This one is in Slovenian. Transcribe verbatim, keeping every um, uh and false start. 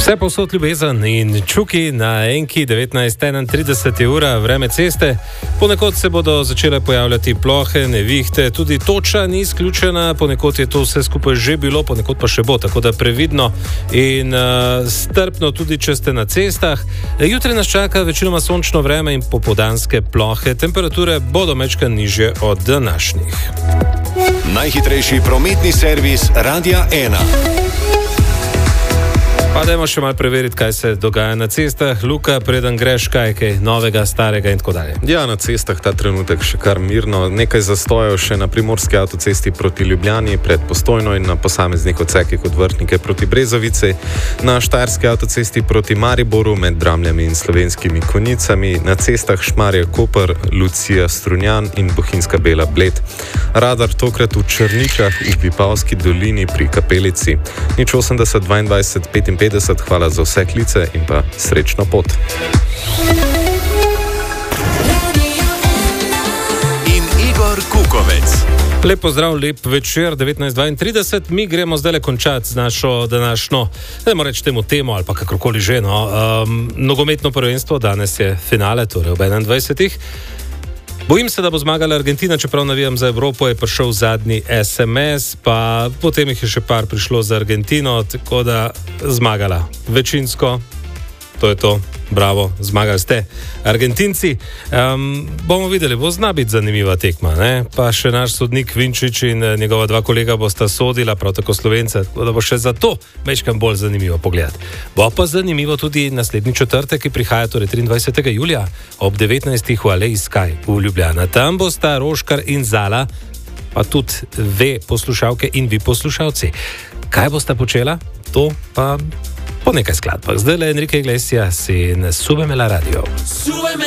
Vse posod ljubezen in čuki na enki devetnajst enaintrideset je ura, vreme ceste. Ponekod se bodo začele pojavljati plohe, nevihte, tudi toča ni izključena, ponekod je to vse skupaj že bilo, ponekod pa še bo, tako da previdno in uh, strpno tudi, če ste na cestah. Jutri nas čaka večinoma sončno vreme in popoldanske plohe, temperature bodo mečka nižje od današnjih. Najhitrejši prometni servis Radia ena. Pa dajmo še malo preveriti, kaj se dogaja na cestah. Luka, preden greš, kaj kaj novega, starega in tako dalje. Ja, na cestah ta trenutek še kar mirno. Nekaj zastojev še na primorski avtocesti proti Ljubljani, pred Postojno in na posameznih odsekih od Vrhnike proti Brezovici. Na štajerski avtocesti proti Mariboru med Dramljami in Slovenskimi Konjicami. Na cestah Šmarje-Koper, Lucija Strunjan in Bohinjska Bela Bled. Radar tokrat v Črnikah v Vipavski dolini pri Kapelici. Nič osemdeset dvaindvajset petinpetdeset, hvala za vse klice in pa srečno pot. In Igor Kukovec. Lep pozdrav, lep večer, devetnajst dvaintrideset. Mi gremo zdaj končati z našo današnjo, dajmo reči temu temo ali pa kakorkoli že, no. Um, nogometno prvenstvo, danes je finale, torej ob enaindvajsetih. Bojim se, da bo zmagala Argentina, čeprav navijam za Evropo, je prišel zadnji es em es, pa potem jih je še par prišlo za Argentino, tako da zmagala. Večinsko, to je to, bravo, zmagali ste Argentinci. Um, bomo videli, bo zna biti zanimiva tekma, ne? Pa še naš sodnik Vinčič in njegova dva kolega bosta sodila, prav tako Slovence, tako da bo še za to mečkam bolj zanimivo pogledati. Bo pa zanimivo tudi naslednji četrtek, ki prihaja, torej triindvajsetega julija ob devetnajstih v Aleji Sky v Ljubljana. Tam bosta Roškar in Zala, pa tudi ve poslušalke in vi poslušalci. Kaj bosta počela? To pa po nekaj skladbah. Zdaj le Enrique Iglesias in Súbeme la radio.